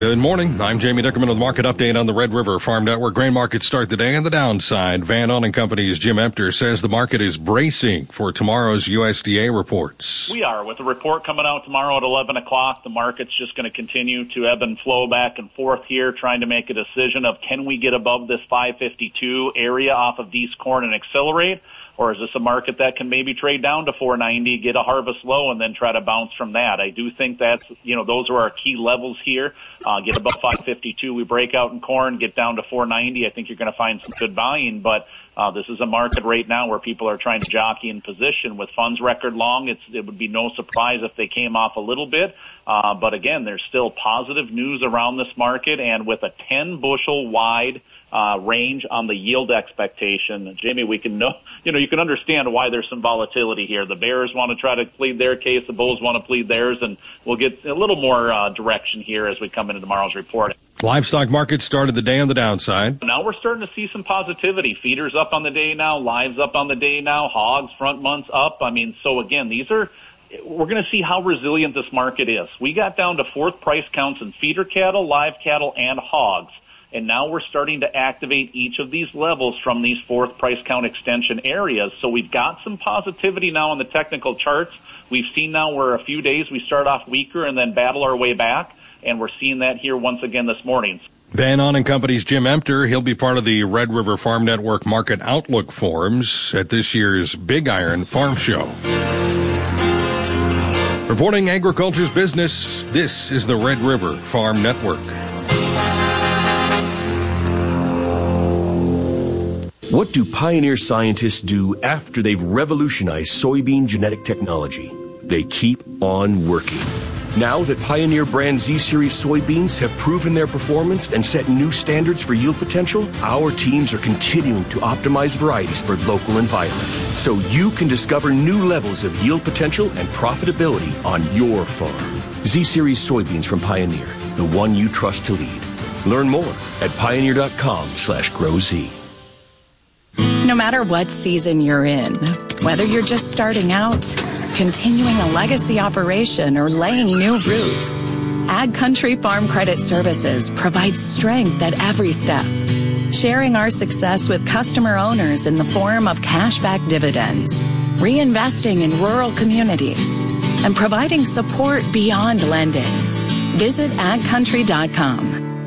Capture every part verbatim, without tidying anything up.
Good morning. I'm Jamie Dickerman with Market Update on the Red River Farm Network. Grain markets start the day on the downside. Van On and Company's Jim Empter says the market is bracing for tomorrow's U S D A reports. We are. With the report coming out tomorrow at eleven o'clock, the market's just going to continue to ebb and flow back and forth here, trying to make a decision of can we get above this five fifty-two area off of Dees Corn and accelerate? Or is this a market that can maybe trade down to four ninety, get a harvest low, and then try to bounce from that? I do think that's, you know, those are our key levels here. Uh, get above five fifty-two, we break out in corn, get down to four ninety. I think you're going to find some good buying, but uh, this is a market right now where people are trying to jockey in position with funds record long. It's, it would be no surprise if they came off a little bit. Uh, but again, there's still positive news around this market, and with a ten bushel wide Uh, range on the yield expectation. Jamie, we can know, you know, you can understand why there's some volatility here. The bears want to try to plead their case, the bulls want to plead theirs, and we'll get a little more uh, direction here as we come into tomorrow's report. Livestock market started the day on the downside. Now we're starting to see some positivity. Feeders up on the day now, lives up on the day now, hogs front months up. I mean, so again, these are, we're going to see how resilient this market is. We got down to fourth price counts in feeder cattle, live cattle, and hogs. And now we're starting to activate each of these levels from these fourth price count extension areas. So we've got some positivity now on the technical charts. We've seen now where a few days we start off weaker and then battle our way back. And we're seeing that here once again this morning. Van On and Company's Jim Empter. He'll be part of the Red River Farm Network Market Outlook Forums at this year's Big Iron Farm Show. Reporting agriculture's business, this is the Red River Farm Network. What do Pioneer scientists do after they've revolutionized soybean genetic technology? They keep on working. Now that Pioneer brand Z-Series soybeans have proven their performance and set new standards for yield potential, our teams are continuing to optimize varieties for local environments, so you can discover new levels of yield potential and profitability on your farm. Z-Series soybeans from Pioneer, the one you trust to lead. Learn more at pioneer.com slash grow Z. No matter what season you're in, whether you're just starting out, continuing a legacy operation, or laying new roots, Ag Country Farm Credit Services provides strength at every step, sharing our success with customer owners in the form of cashback dividends, reinvesting in rural communities, and providing support beyond lending. Visit ag country dot com.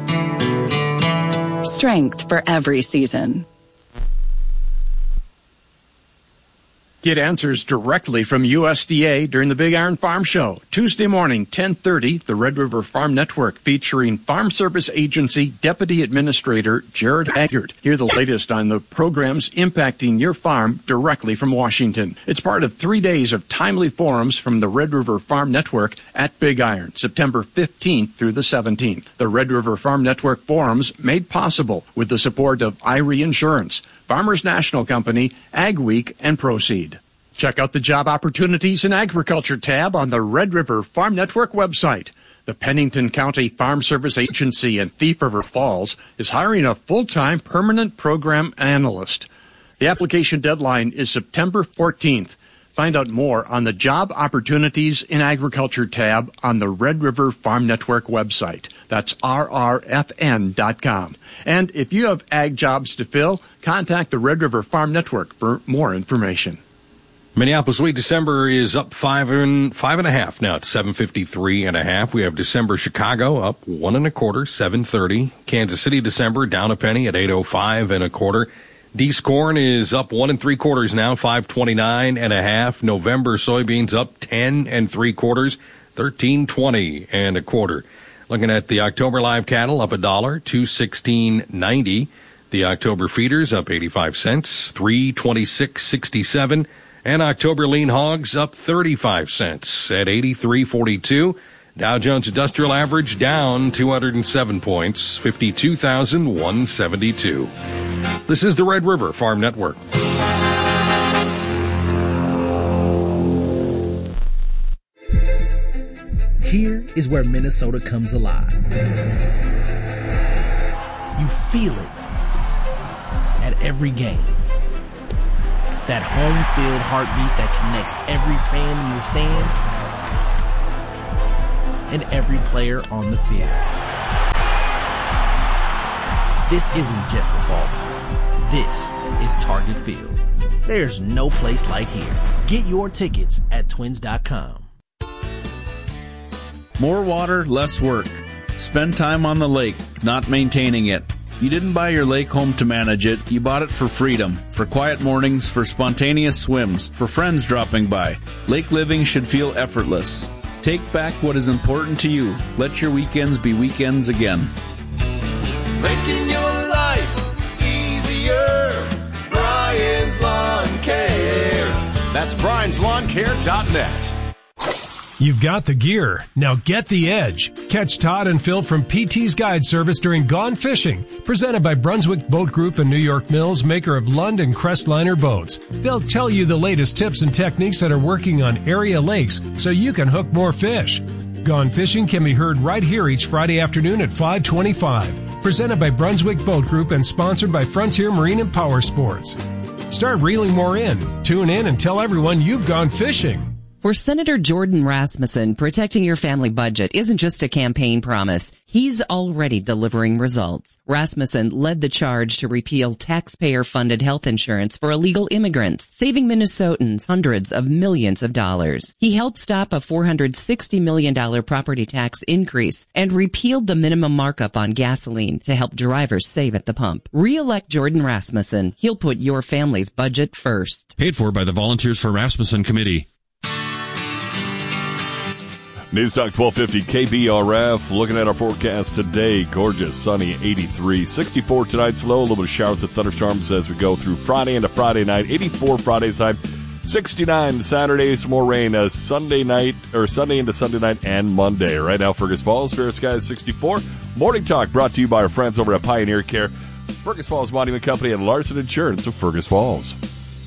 Strength for every season. Get answers directly from U S D A during the Big Iron Farm Show. Tuesday morning, ten thirty, the Red River Farm Network featuring Farm Service Agency Deputy Administrator Jared Haggard. Hear the latest on the programs impacting your farm directly from Washington. It's part of three days of timely forums from the Red River Farm Network at Big Iron, September fifteenth through the seventeenth. The Red River Farm Network forums made possible with the support of I R E Insurance, Farmers National Company, Ag Week, and Proceed. Check out the Job Opportunities in Agriculture tab on the Red River Farm Network website. The Pennington County Farm Service Agency in Thief River Falls is hiring a full-time permanent program analyst. The application deadline is September fourteenth. Find out more on the Job Opportunities in Agriculture tab on the Red River Farm Network website. That's R R F N dot com. And if you have ag jobs to fill, contact the Red River Farm Network for more information. Minneapolis wheat December is up five and five and a half now at seven fifty-three and a half. We have December Chicago up one and a quarter, seven thirty. Kansas City December down a penny at eight oh five and a quarter. Dees corn is up one and three quarters now, five twenty-nine and a half. November soybeans up ten and three quarters, thirteen twenty and a quarter. Looking at the October live cattle up a dollar, two sixteen ninety. The October feeders up eighty-five cents, three twenty-six sixty-seven. And October lean hogs up thirty-five cents at eighty-three forty-two. Dow Jones Industrial Average down two hundred seven points, fifty-two thousand one hundred seventy-two. This is the Red River Farm Network. Here is where Minnesota comes alive. You feel it at every game. That home field heartbeat that connects every fan in the stands and every player on the field. This isn't just a ballpark. This is Target Field. There's no place like here. Get your tickets at twins dot com. More water, less work. Spend time on the lake, not maintaining it. You didn't buy your lake home to manage it. You bought it for freedom, for quiet mornings, for spontaneous swims, for friends dropping by. Lake living should feel effortless. Take back what is important to you. Let your weekends be weekends again. Making your life easier. Brian's Lawn Care. That's Brian's Lawn Care dot net. You've got the gear. Now get the edge. Catch Todd and Phil from P T's Guide Service during Gone Fishing, presented by Brunswick Boat Group and New York Mills, maker of Lund and Crestliner boats. They'll tell you the latest tips and techniques that are working on area lakes so you can hook more fish. Gone Fishing can be heard right here each Friday afternoon at five twenty-five. Presented by Brunswick Boat Group and sponsored by Frontier Marine and Power Sports. Start reeling more in. Tune in and tell everyone you've gone fishing. For Senator Jordan Rasmussen, protecting your family budget isn't just a campaign promise. He's already delivering results. Rasmussen led the charge to repeal taxpayer-funded health insurance for illegal immigrants, saving Minnesotans hundreds of millions of dollars. He helped stop a four hundred sixty million dollars property tax increase and repealed the minimum markup on gasoline to help drivers save at the pump. Re-elect Jordan Rasmussen. He'll put your family's budget first. Paid for by the Volunteers for Rasmussen Committee. News Talk twelve fifty K B R F. Looking at our forecast today, gorgeous, sunny, eighty-three. sixty-four tonight's low, a little bit of showers and thunderstorms as we go through Friday into Friday night. eighty-four Friday's high, sixty-nine Saturday, some more rain uh, Sunday night, or Sunday into Sunday night and Monday. Right now, Fergus Falls, fair skies sixty-four. Morning Talk brought to you by our friends over at Pioneer Care, Fergus Falls Monument Company, and Larson Insurance of Fergus Falls.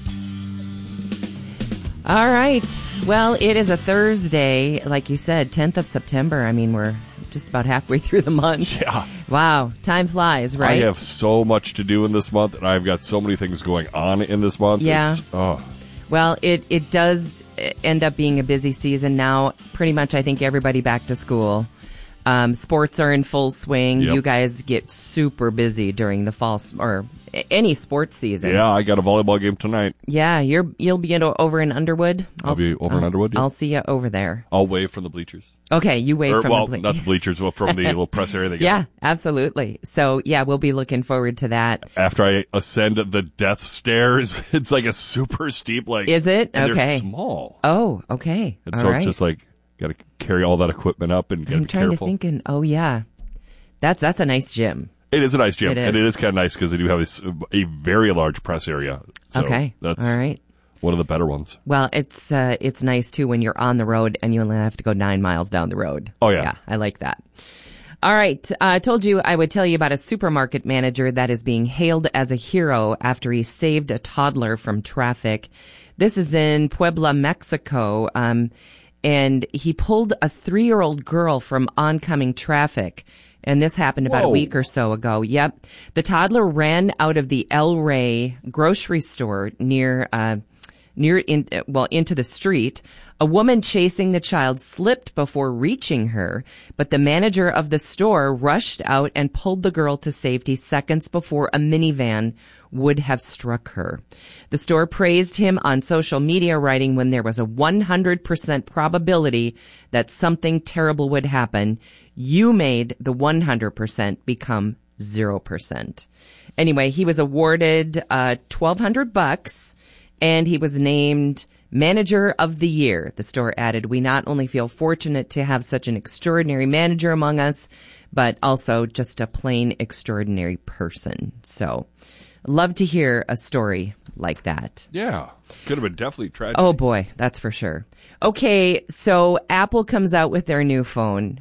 All right. Well, it is a Thursday, like you said, tenth of September. I mean, we're just about halfway through the month. Yeah. Wow. Time flies, right? I have so much to do in this month, and I've got so many things going on in this month. Yeah. It's, oh. Well, it, it does end up being a busy season now. Pretty much, I think, everybody back to school. Um, sports are in full swing. Yep. You guys get super busy during the fall, or any sports season. Yeah, I got a volleyball game tonight. Yeah, you're you'll be in, over in Underwood. I'll, I'll be over I'll, in Underwood. Yeah. I'll see you over there. I'll wave from the bleachers. Okay, you wave or, from well, the bleachers. Well, not the bleachers, but from the little press area they got. Yeah, absolutely. So, yeah, we'll be looking forward to that. After I ascend the death stairs, it's like a super steep, like... Is it? And okay. They're small. Oh, okay. And all so right. it's just like, got to carry all that equipment up and got to be careful. I'm trying careful. to think, in, oh, yeah. That's, that's a nice gym. It is a nice gym, it and it is kind of nice because they do have a, a very large press area. So okay, that's all right. One of the better ones. Well, it's uh, it's nice too when you're on the road and you only have to go nine miles down the road. Oh yeah, yeah, I like that. All right, uh, I told you I would tell you about a supermarket manager that is being hailed as a hero after he saved a toddler from traffic. This is in Puebla, Mexico, um, and he pulled a three-year-old girl from oncoming traffic. And this happened about Whoa. a week or so ago. Yep. The toddler ran out of the El Rey grocery store near, uh, near in, well, into the street. A woman chasing the child slipped before reaching her, but the manager of the store rushed out and pulled the girl to safety seconds before a minivan would have struck her. The store praised him on social media, writing, when there was a one hundred percent probability that something terrible would happen, you made the one hundred percent become zero percent. Anyway, he was awarded uh twelve hundred bucks and he was named Manager of the Year. The store added, we not only feel fortunate to have such an extraordinary manager among us, but also just a plain extraordinary person. So, love to hear a story like that. Yeah. Could have been definitely tragic. Oh boy, that's for sure. Okay, so Apple comes out with their new phone.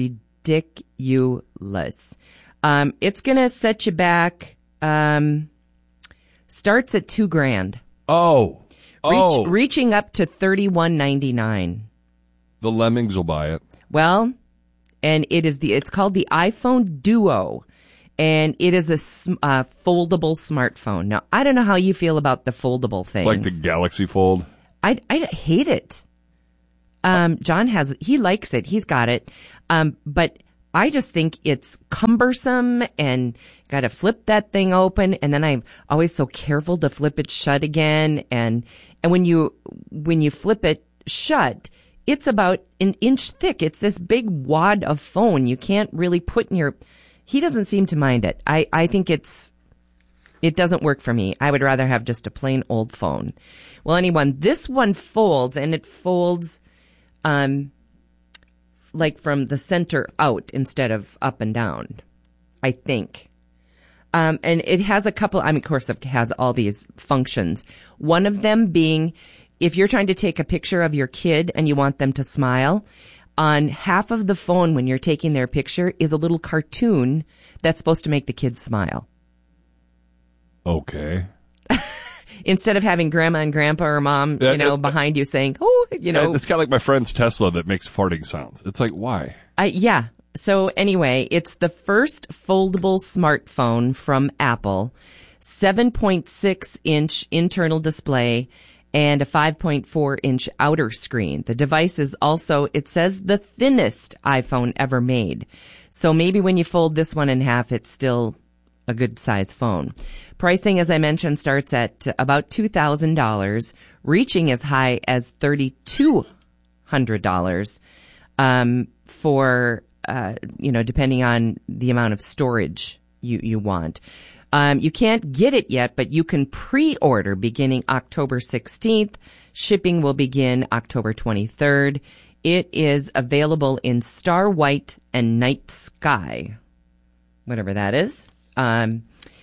Ridiculous. Um, it's gonna set you back, um, starts at two grand. Oh. Oh. Reach, reaching up to thirty-one ninety-nine. The lemmings will buy it. Well, and it is the, it's called the iPhone Duo. And it is a uh, foldable smartphone. Now, I don't know how you feel about the foldable things. Like the Galaxy Fold? I, I hate it. Um, John has, he likes it. He's got it. Um, but I just think it's cumbersome and got to flip that thing open. And then I'm always so careful to flip it shut again. And, and when you, when you flip it shut, it's about an inch thick. It's this big wad of phone you can't really put in your, he doesn't seem to mind it. I, I think it's, it doesn't work for me. I would rather have just a plain old phone. Well, anyone, this one folds and it folds, um, like from the center out instead of up and down, I think. Um, and it has a couple, I mean, of course, it has all these functions. One of them being, if you're trying to take a picture of your kid and you want them to smile, on half of the phone when you're taking their picture is a little cartoon that's supposed to make the kid smile. Okay. Instead of having grandma and grandpa or mom, you know, uh, behind you saying, oh, you know. It's kind of like my friend's Tesla that makes farting sounds. It's like, why? Uh, yeah. So anyway, it's the first foldable smartphone from Apple, seven point six inch internal display and a five point four inch outer screen. The device is also, it says, the thinnest iPhone ever made. So maybe when you fold this one in half, it's still a good size phone. Pricing, as I mentioned, starts at about two thousand dollars, reaching as high as three thousand two hundred dollars um, for, uh, you know, depending on the amount of storage you, you want. Um, you can't get it yet, but you can pre-order beginning October sixteenth. Shipping will begin October twenty-third. It is available in Star White and Night Sky, whatever that is. Um,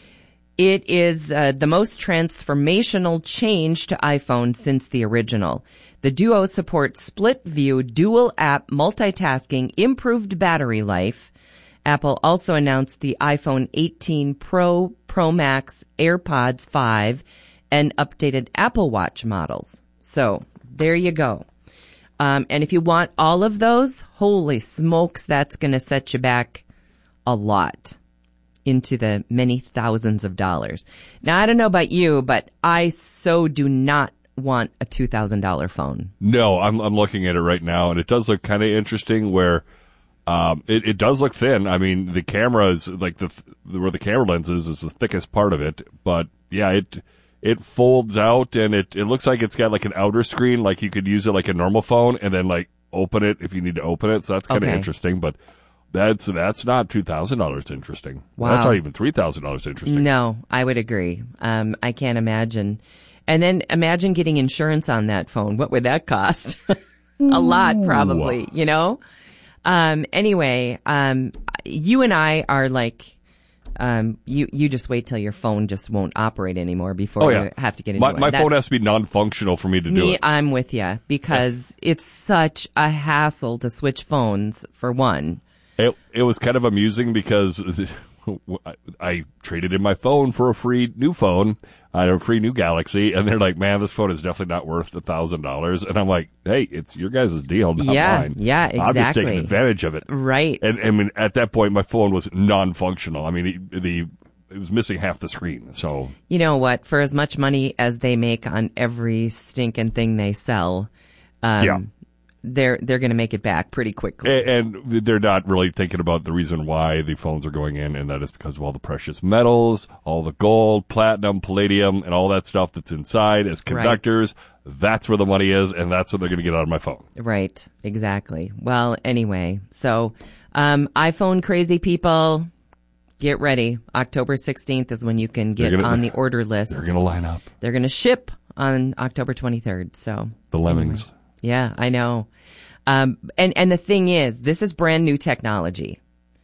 it is uh, the most transformational change to iPhone since the original. The Duo supports split view, dual app multitasking, improved battery life. Apple also announced the iPhone eighteen Pro, Pro Max, AirPods five, and updated Apple Watch models. So there you go. Um, and if you want all of those, holy smokes, that's going to set you back a lot into the many thousands of dollars. Now, I don't know about you, but I so do not want a two thousand dollars phone. No, I'm I'm looking at it right now, and it does look kind of interesting where um, it, it does look thin. I mean, the camera is like the where the camera lens is is the thickest part of it, but yeah, it it folds out, and it, it looks like it's got like an outer screen, like you could use it like a normal phone, and then like open it if you need to open it. So that's kind of Okay. interesting, but That's that's not two thousand dollars interesting. Wow. That's not even three thousand dollars interesting. No, I would agree. Um, I can't imagine. And then imagine getting insurance on that phone. What would that cost? A lot, probably, you know? Um, anyway, um, you and I are like, um, you, you just wait till your phone just won't operate anymore before Oh, yeah. you have to get into My, it. my phone That's- has to be non-functional for me to do Me, it. I'm with you because it's such a hassle to switch phones, for one. It it was kind of amusing because I, I traded in my phone for a free new phone, I had a free new Galaxy, and they're like, "Man, this phone is definitely not worth a thousand dollars." And I'm like, "Hey, it's your guys' deal, not Yeah, mine. yeah, I'm just taking exactly. advantage of it." Right. And I mean, at that point, my phone was non-functional. I mean, the, the it was missing half the screen. So You know what? For as much money as they make on every stinking thing they sell, um, Yeah. they're they're going to make it back pretty quickly. And, and they're not really thinking about the reason why the phones are going in, and that is because of all the precious metals, all the gold, platinum, palladium, and all that stuff that's inside as conductors. That's where the money is, and that's what they're going to get out of my phone. Right. Exactly. Well, anyway, so um, iPhone crazy people, get ready. October sixteenth is when you can get gonna- on the order list. They're going to line up. They're going to ship on October twenty-third. So The lemmings. Anyway. Yeah, I know. Um, and, and the thing is, this is brand new technology,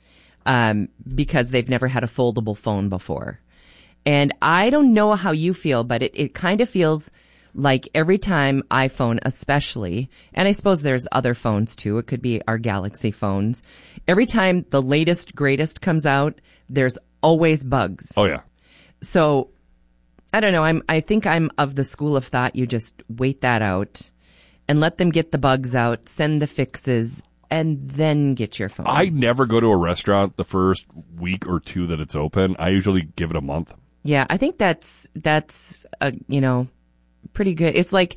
um, because they've never had a foldable phone before. And I don't know how you feel, but it, it kind of feels like every time iPhone especially, and I suppose there's other phones too, it could be our Galaxy phones, every time the latest, greatest comes out, there's always bugs. Oh, yeah. So, I don't know, I'm, I think I'm of the school of thought you just wait that out and let them get the bugs out, send the fixes, and then get your phone. I never go to a restaurant the first week or two that it's open. I usually give it a month. Yeah, I think that's, that's, uh, you know, pretty good. It's like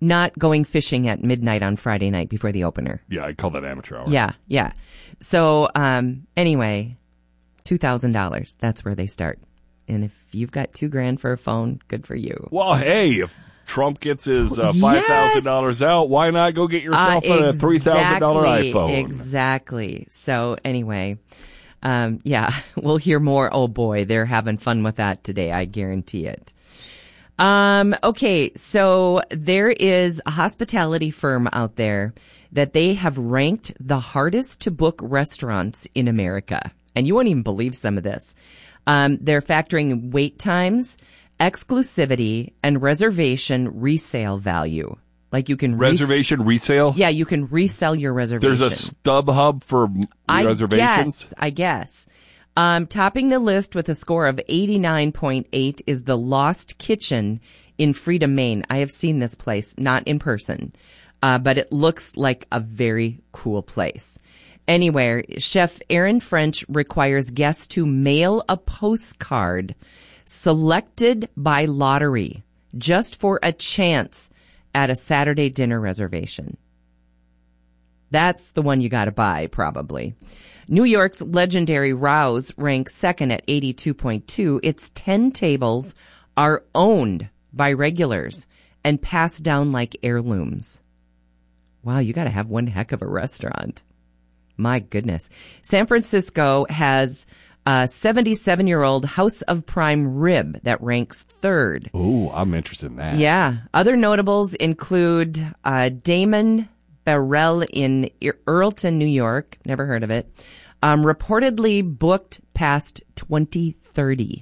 not going fishing at midnight on Friday night before the opener. Yeah, I call that amateur hour. Yeah, yeah. So um, anyway, two thousand dollars. That's where they start. And if you've got two grand for a phone, good for you. Well, hey, if Trump gets his uh, five thousand dollars yes. out, why not go get yourself uh, exactly, a three thousand dollars iPhone? Exactly. So anyway, um, yeah, we'll hear more. Oh, boy, they're having fun with that today. I guarantee it. Um, okay, so there is a hospitality firm out there that they have ranked the hardest to book restaurants in America. And you won't even believe some of this. Um, they're factoring wait times, exclusivity, and reservation resale value. Like you can reservation res- resale. Yeah, you can resell your reservation. There's a StubHub for I reservations. Guess, I guess. Um, topping the list with a score of eighty-nine point eight is the Lost Kitchen in Freedom, Maine. I have seen this place, not in person, uh, but it looks like a very cool place. Anyway, Chef Aaron French requires guests to mail a postcard selected by lottery just for a chance at a Saturday dinner reservation. That's the one you got to buy, probably. New York's legendary Rouse ranks second at eighty-two point two. Its ten tables are owned by regulars and passed down like heirlooms. Wow, you got to have one heck of a restaurant. My goodness. San Francisco has a seventy-seven-year-old House of Prime rib that ranks third. Ooh, I'm interested in that. Yeah. Other notables include uh, Damon Barrell in Earlton, New York. Never heard of it. Um, reportedly booked past twenty thirty.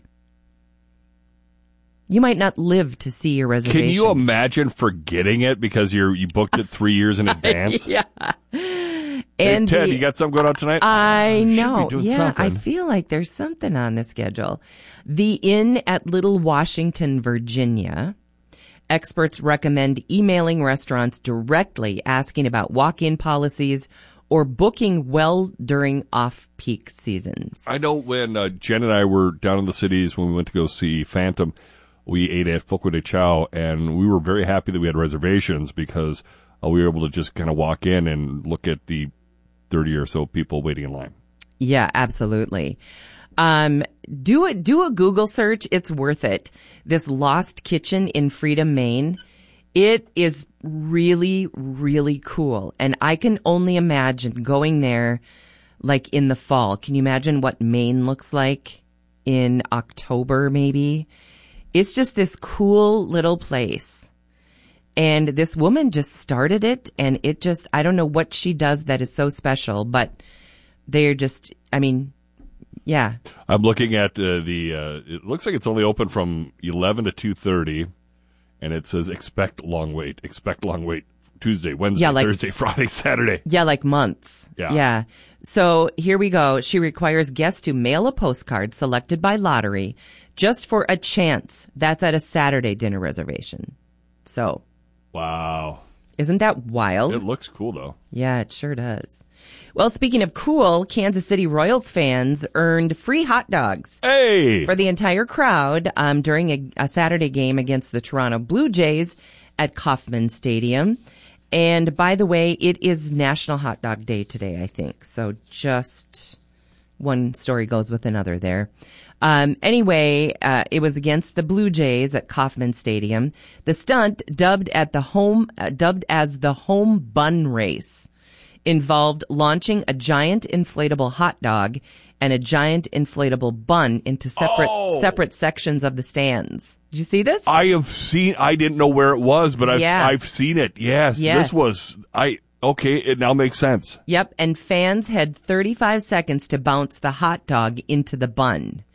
You might not live to see your reservation. Can you imagine forgetting it because you're you booked it three years in advance? Yeah. Hey, And Ted, the, you got something going on tonight? I oh, know. Yeah, something. I feel like there's something on the schedule. The Inn at Little Washington, Virginia. Experts recommend emailing restaurants directly asking about walk-in policies or booking well during off-peak seasons. I know when uh, Jen and I were down in the cities when we went to go see Phantom, we ate at Fogo de Chao, and we were very happy that we had reservations because uh, we were able to just kind of walk in and look at the thirty or so people waiting in line. Yeah, absolutely. Um, do it, do a Google search. It's worth it. This Lost Kitchen in Freedom, Maine. It is really, really cool. And I can only imagine going there like in the fall. Can you imagine what Maine looks like in October, maybe? It's just this cool little place. And this woman just started it, and it just, I don't know what she does that is so special, but they're just, I mean, yeah. I'm looking at uh, the, uh, it looks like it's only open from eleven to two thirty, and it says expect long wait, expect long wait Tuesday, Wednesday, yeah, like, Thursday, Friday, Saturday. Yeah, like months. Yeah. Yeah. So here we go. She requires guests to mail a postcard selected by lottery just for a chance. That's at a Saturday dinner reservation. So. Wow. Isn't that wild? It looks cool, though. Yeah, it sure does. Well, speaking of cool, Kansas City Royals fans earned free hot dogs. Hey! For the entire crowd um, during a, a Saturday game against the Toronto Blue Jays at Kauffman Stadium. And by the way, it is National Hot Dog Day today, I think. So just one story goes with another there. Um, anyway, uh, it was against the Blue Jays at Kauffman Stadium. The stunt, dubbed at the home, uh, dubbed as the home bun race, involved launching a giant inflatable hot dog and a giant inflatable bun into separate oh. separate sections of the stands. Did you see this? I have seen. I didn't know where it was, but I've yeah. I've seen it. Yes, yes, this was I. Okay, it now makes sense. Yep, and fans had thirty-five seconds to bounce the hot dog into the bun.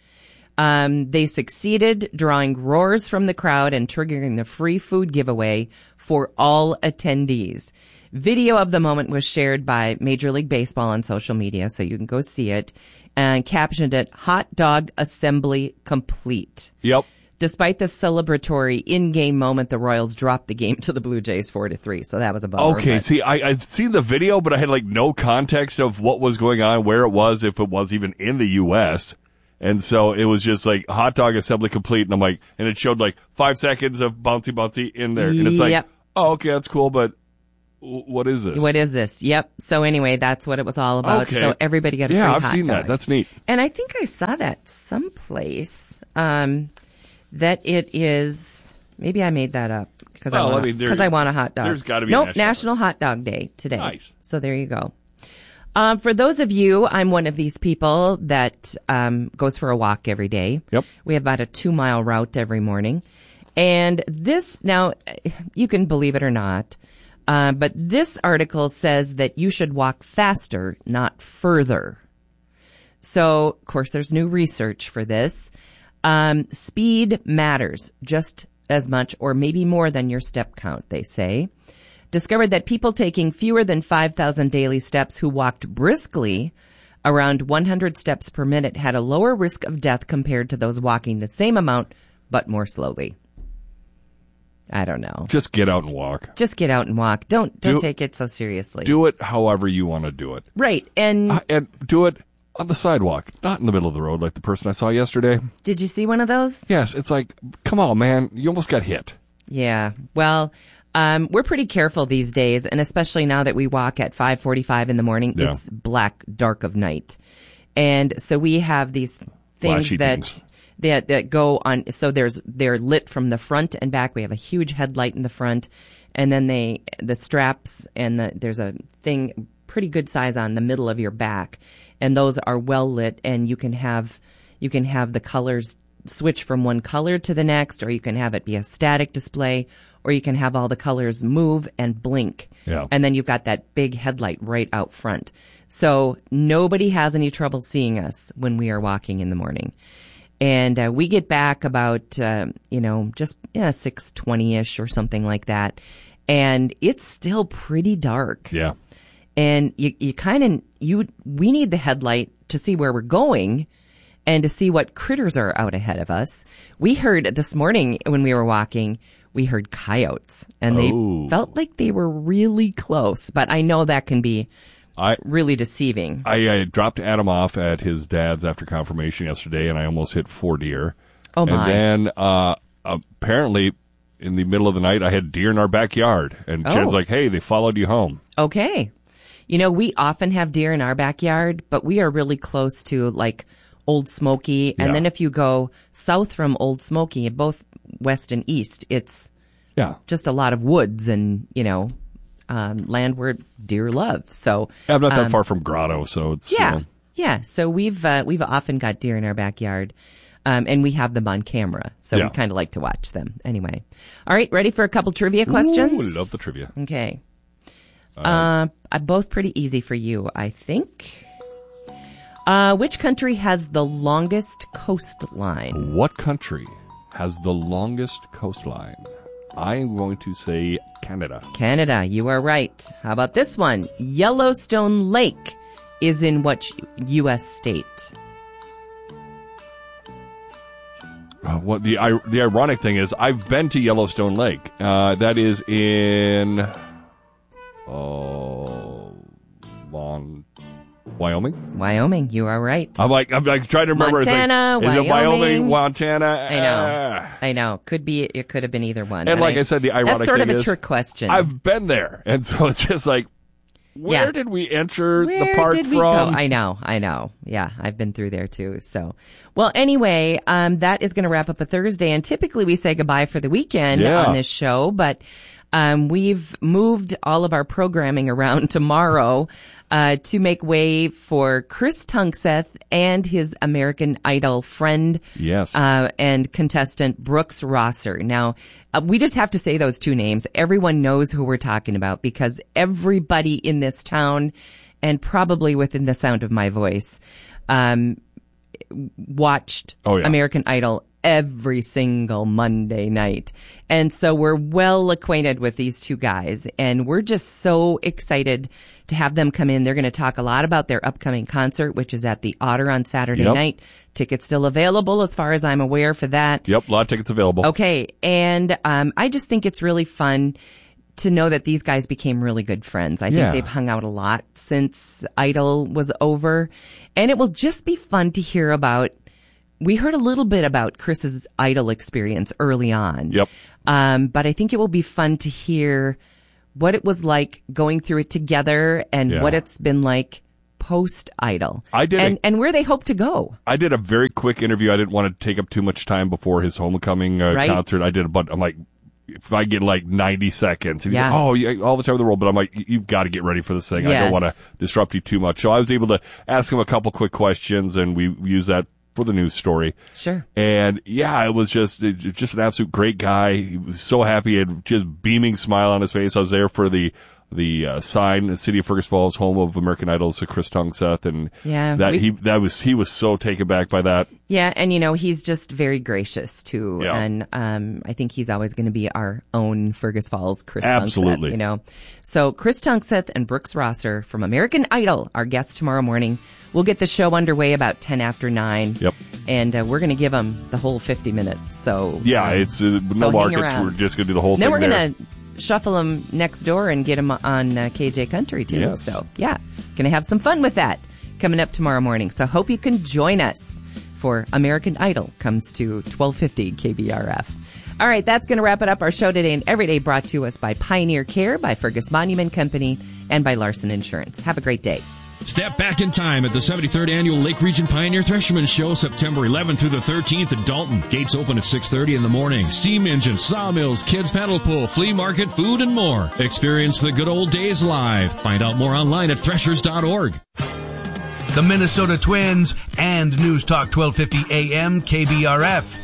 Um, they succeeded, drawing roars from the crowd and triggering the free food giveaway for all attendees. Video of the moment was shared by Major League Baseball on social media, so you can go see it, and captioned it, "Hot Dog Assembly Complete." Yep. Despite the celebratory in-game moment, the Royals dropped the game to the Blue Jays four to three, so that was a bummer. Okay, but. see, I, I've seen the video, but I had like no context of what was going on, where it was, if it was even in the U S And so it was just like hot dog assembly complete. And I'm like, and it showed like five seconds of bouncy bouncy in there. And it's like, yep. oh, okay, that's cool, but w- what is this? What is this? Yep. So anyway, that's what it was all about. Okay. So everybody got a yeah, free I've hot seen dog. that. That's neat. And I think I saw that someplace, um, that it is, maybe I made that up because Well, I, I want, mean, there- 'cause I want a hot dog. there's gotta be a Nope, National National Hot Dog Day today. Nice. So there you go. Um, for those of you, I'm one of these people that um, goes for a walk every day. Yep. We have about a two mile route every morning. And this, now, you can believe it or not, uh, but this article says that you should walk faster, not further. So, of course, there's new research for this. Um, speed matters just as much or maybe more than your step count, they say. Discovered that people taking fewer than five thousand daily steps who walked briskly around one hundred steps per minute had a lower risk of death compared to those walking the same amount but more slowly. I don't know. Just get out and walk. Just get out and walk. Don't don't Do- take it so seriously. Do it however you want to do it. Right. And Uh, and do it on the sidewalk, not in the middle of the road like the person I saw yesterday. did you see one of those? Yes, it's like, come on, man. You almost got hit. Yeah. Well, um, we're pretty careful these days, and especially now that we walk at five forty-five in the morning, Yeah. it's black, dark of night. And so we have these things Flashy that, things. that, that go on. So there's, they're lit from the front and back. We have a huge headlight in the front, and then they, the straps and the, there's a thing pretty good size on the middle of your back. And those are well lit, and you can have, you can have the colors switch from one color to the next, or you can have it be a static display, or you can have all the colors move and blink. Yeah. And then you've got that big headlight right out front. So nobody has any trouble seeing us when we are walking in the morning. And uh, we get back about, uh, you know, just yeah, six twenty-ish or something like that. And it's still pretty dark. Yeah. And you, you kind of, you, we need the headlight to see where we're going and to see what critters are out ahead of us. We heard this morning when we were walking, we heard coyotes, and Oh. they felt like they were really close, but I know that can be I really deceiving. I, I dropped Adam off at his dad's after confirmation yesterday, and I almost hit four deer. Oh, my. And then uh, apparently, in the middle of the night, I had deer in our backyard. And Oh. Jen's like, hey, they followed you home. Okay. You know, we often have deer in our backyard, but we are really close to like Old Smoky. And Yeah. then if you go south from Old Smoky, both west and east, it's Yeah. just a lot of woods and, you know, um, land where deer love. So Yeah, I'm not that um, far from Grotto, so it's... Yeah. You know, Yeah. So we've, uh, we've often got deer in our backyard. Um, and we have them on camera. So Yeah. we kind of like to watch them anyway. All right. Ready for a couple trivia questions? Ooh, love the trivia. Okay. Uh, uh, both pretty easy for you, I think. Uh, which country has the longest coastline? What country has the longest coastline? I am going to say Canada. Canada, you are right. How about this one? Yellowstone Lake is in what U S state? Uh, what the I, the ironic thing is, I've been to Yellowstone Lake. Uh, that is in oh, Mon, Wyoming. Wyoming, you are right. I'm like I'm like trying to remember. Montana, it's like, is it Wyoming? Wyoming, Montana? I know. Ah. I know. Could be. It could have been either one. And but like I, said, the ironic that's sort thing of a is, trick question. I've been there, and so it's just like, where Yeah. did we enter Where the park did we from? go? I know, I know. Yeah, I've been through there too. So, well, anyway, um, that is going to wrap up a Thursday. And typically we say goodbye for the weekend Yeah. on this show, but um, we've moved all of our programming around tomorrow uh, to make way for Chris Tunkseth and his American Idol friend Yes. uh, and contestant Brooks Rosser. Now, uh, we just have to say those two names. Everyone knows who we're talking about because everybody in this town and probably within the sound of my voice um, watched Oh, yeah. American Idol every single Monday night. And so we're well acquainted with these two guys, and we're just so excited to have them come in. They're going to talk a lot about their upcoming concert, which is at the Otter on Saturday Yep. night. Tickets still available as far as I'm aware for that. Yep, a lot of tickets available. Okay. And um, I just think it's really fun to know that these guys became really good friends. I Yeah. think they've hung out a lot since Idol was over. And it will just be fun to hear about we heard a little bit about Chris's Idol experience early on. Yep. Um, but I think it will be fun to hear what it was like going through it together and Yeah. what it's been like post-Idol. I did and, a- and where they hope to go. I did a very quick interview. I didn't want to take up too much time before his homecoming uh, Right. concert. I did a bunch. I'm like, if I get like ninety seconds, and he's Yeah. like, oh, yeah, all the time in the world, but I'm like, you've got to get ready for this thing. I Yes. don't want to disrupt you too much. So I was able to ask him a couple quick questions, and we used that for the news story. Sure. And yeah, it was just it, just an absolute great guy. He was so happy. He had just beaming smile on his face. I was there for the the uh, sign, the city of Fergus Falls, home of American Idol's Chris Tungseth, and Yeah, that we- he that was he was so taken back by that. Yeah, and you know, he's just very gracious too. Yeah. And um I think he's always going to be our own Fergus Falls Chris Absolutely. Tungseth, you know. So Chris Tungseth and Brooks Rosser from American Idol, our guests tomorrow morning. We'll get the show underway about ten after nine. Yep. And uh, we're going to give them the whole fifty minutes. So Yeah, um, it's uh, no so hang markets. around. We're just going to do the whole Then thing we're there. going to shuffle them next door and get them on uh, K J Country too. Yes. So yeah, going to have some fun with that coming up tomorrow morning. So hope you can join us for American Idol comes to twelve fifty K B R F. All right, that's going to wrap it up. Our show today and every day brought to us by Pioneer Care, by Fergus Monument Company, and by Larson Insurance. Have a great day. Step back in time at the seventy-third Annual Lake Region Pioneer Thresherman Show, September eleventh through the thirteenth at Dalton. Gates open at six thirty in the morning. Steam engines, sawmills, kids paddle pool, flea market, food, and more. Experience the good old days live. Find out more online at threshers dot org. The Minnesota Twins and News Talk twelve fifty A M K B R F.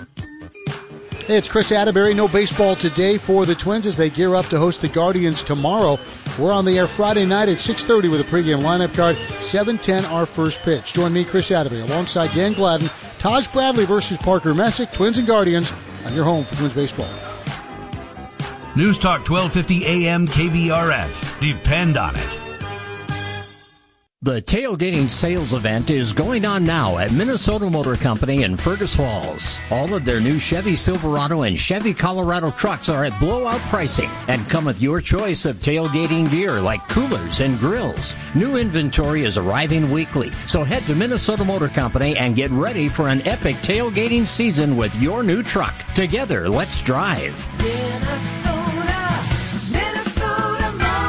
Hey, it's Chris Atterbury. No baseball today for the Twins as they gear up to host the Guardians tomorrow. We're on the air Friday night at six thirty with a pregame lineup card. seven ten our first pitch. Join me, Chris Atterbury, alongside Dan Gladden. Taj Bradley versus Parker Messick. Twins and Guardians on your home for Twins baseball. News Talk twelve fifty A M K B R F. Depend on it. The tailgating sales event is going on now at Minnesota Motor Company in Fergus Falls. All of their new Chevy Silverado and Chevy Colorado trucks are at blowout pricing and come with your choice of tailgating gear like coolers and grills. New inventory is arriving weekly, so head to Minnesota Motor Company and get ready for an epic tailgating season with your new truck. Together, let's drive. Minnesota, Minnesota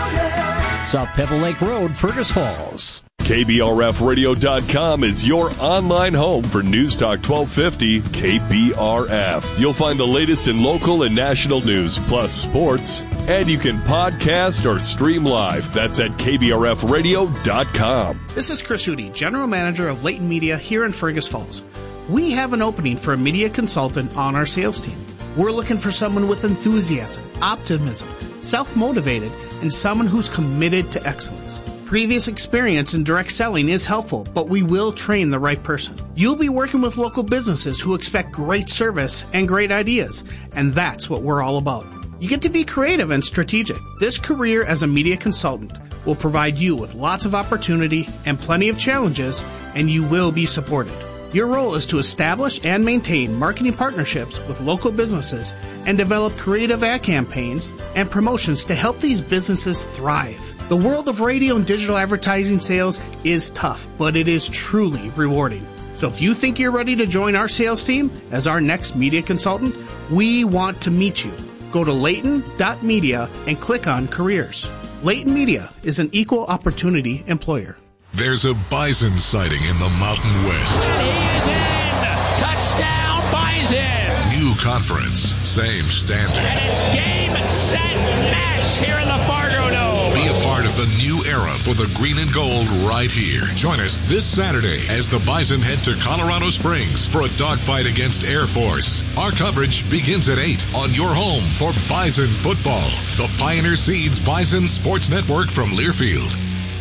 Motor. South Pebble Lake Road, Fergus Falls. K B R F radio dot com is your online home for News Talk twelve fifty K B R F. You'll find the latest in local and national news, plus sports, and you can podcast or stream live. That's at K B R F radio dot com. This is Chris Hootie, General Manager of Leighton Media here in Fergus Falls. We have an opening for a media consultant on our sales team. We're looking for someone with enthusiasm, optimism, self-motivated, and someone who's committed to excellence. Previous experience in direct selling is helpful, but we will train the right person. You'll be working with local businesses who expect great service and great ideas, and that's what we're all about. You get to be creative and strategic. This career as a media consultant will provide you with lots of opportunity and plenty of challenges, and you will be supported. Your role is to establish and maintain marketing partnerships with local businesses and develop creative ad campaigns and promotions to help these businesses thrive. The world of radio and digital advertising sales is tough, but it is truly rewarding. So if you think you're ready to join our sales team as our next media consultant, we want to meet you. Go to Leighton dot media and click on careers. Leighton Media is an equal opportunity employer. There's a bison sighting in the Mountain West. He is in! Touchdown, Bison! New conference, same standard. And it's game, set, match here in the Fargo Dome. Be a part of the new era for the green and gold right here. Join us this Saturday as the Bison head to Colorado Springs for a dogfight against Air Force. Our coverage begins at eight on your home for Bison football. The Pioneer Seeds Bison Sports Network from Learfield.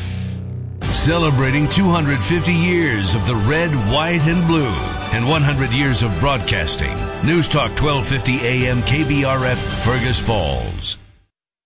Celebrating two hundred fifty years of the red, white, and blue and one hundred years of broadcasting. News Talk twelve fifty A M K B R F, Fergus Falls.